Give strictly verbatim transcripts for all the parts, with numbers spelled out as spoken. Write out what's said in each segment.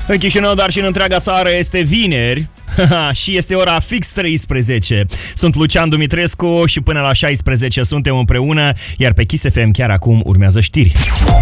În Chișinău, dar și în întreaga țară, este vineri și este ora fix treisprezece. Sunt Lucian Dumitrescu și până la șaisprezece suntem împreună, iar pe Kiss F M chiar acum urmează știri.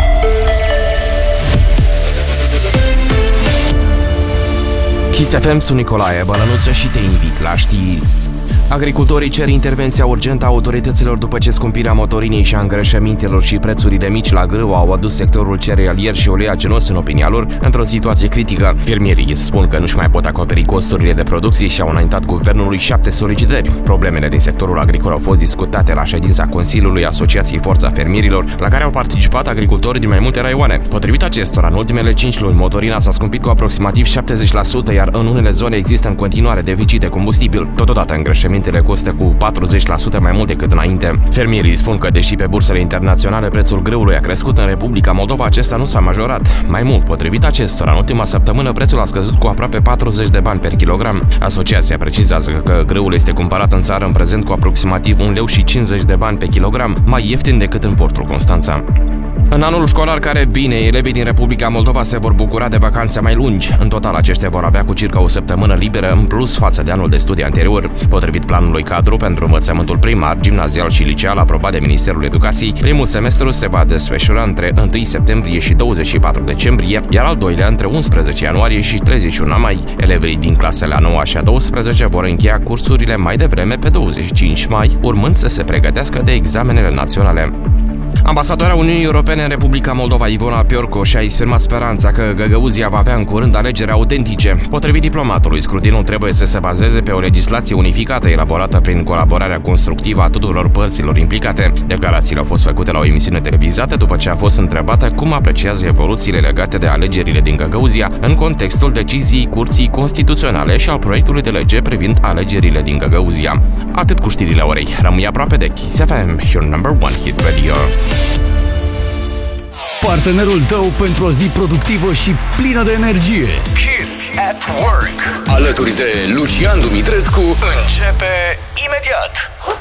Kiss F M, sunt Nicolae Bălănuță și te invit la știri. Agricultorii cer intervenția urgentă a autorităților după ce scumpirea motorinei și a îngrășămintelor și prețurile mici la grâu au adus sectorul cerealier și oleaginos, în opinia lor, într-o situație critică. Fermierii spun că nu-și mai pot acoperi costurile de producție și au înaintat guvernului șapte solicitări. Problemele din sectorul agricol au fost discutate la ședința Consiliului Asociației Forța Fermierilor, la care au participat agricultorii din mai multe raioane. Potrivit acestora, în ultimele cinci luni, motorina s-a scumpit cu aproximativ șaptezeci la sută, iar în unele zone există în continuare deficit de combustibil. Totodată, îngrășămintele costă cu patruzeci la sută mai mult decât înainte. Fermierii spun că, deși pe bursele internaționale prețul grâului a crescut, în Republica Moldova acesta nu s-a majorat. Mai mult, potrivit acestora, în ultima săptămână prețul a scăzut cu aproape patruzeci de bani per kilogram. Asociația precizează că grâul este cumpărat în țară în prezent cu aproximativ un leu și cincizeci de bani pe kilogram, mai ieftin decât în portul Constanța. În anul școlar care vine, elevii din Republica Moldova se vor bucura de vacanțe mai lungi. În total, aceștia vor avea cu circa o săptămână liberă în plus față de anul de studii anterior. Potrivit planului cadru pentru învățământul primar, gimnazial și liceal aprobat de Ministerul Educației, primul semestru se va desfășura între întâi septembrie și douăzeci și patru decembrie, iar al doilea între unsprezece ianuarie și treizeci și unu mai. Elevii din clasele a noua și a douăsprezecea vor încheia cursurile mai devreme pe douăzeci și cinci mai, urmând să se pregătească de examenele naționale. Ambasadoarea Uniunii Europene în Republica Moldova, Ivona Piorco, și-a exprimat speranța că Găgăuzia va avea în curând alegeri autentice. Potrivit diplomatului, scrutinul trebuie să se bazeze pe o legislație unificată elaborată prin colaborarea constructivă a tuturor părților implicate. Declarațiile au fost făcute la o emisiune televizată după ce a fost întrebată cum apreciază evoluțiile legate de alegerile din Găgăuzia în contextul deciziei Curții Constituționale și al proiectului de lege privind alegerile din Găgăuzia. Atât cu știrile orei. Rămâi aproape de Kiss F M, your number one hit radio. Partenerul tău pentru o zi productivă și plină de energie. Kiss at Work. Alături de Lucian Dumitrescu începe imediat.